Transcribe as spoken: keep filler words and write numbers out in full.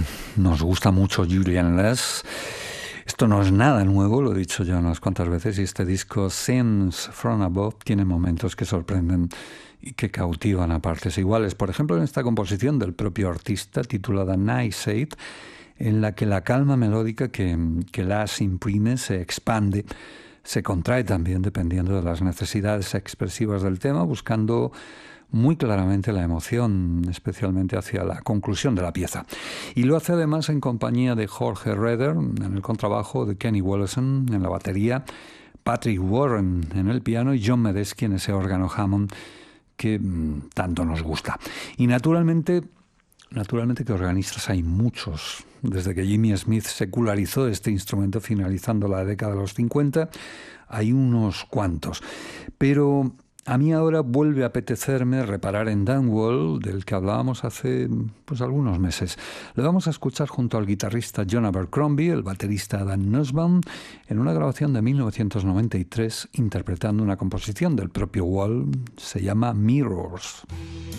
nos gusta mucho Julian Less. Esto no es nada nuevo, lo he dicho ya unas cuantas veces, y este disco Scenes from Above tiene momentos que sorprenden y que cautivan a partes iguales. Por ejemplo, en esta composición del propio artista titulada Nice Eight, en la que la calma melódica que, que Less imprime se expande, se contrae también dependiendo de las necesidades expresivas del tema, buscando muy claramente la emoción, especialmente hacia la conclusión de la pieza. Y lo hace además en compañía de Jorge Redder en el contrabajo, de Kenny Wollesen en la batería, Patrick Warren en el piano y John Medeski en ese órgano Hammond que mmm, tanto nos gusta. Y naturalmente, naturalmente que organistas hay muchos. Desde que Jimmy Smith secularizó este instrumento finalizando la década de los cincuenta, hay unos cuantos. Pero a mí ahora vuelve a apetecerme reparar en Dan Wall, del que hablábamos hace pues, algunos meses. Le vamos a escuchar junto al guitarrista John Abercrombie, el baterista Dan Nussbaum, en una grabación de mil novecientos noventa y tres, interpretando una composición del propio Wall, se llama Mirrors.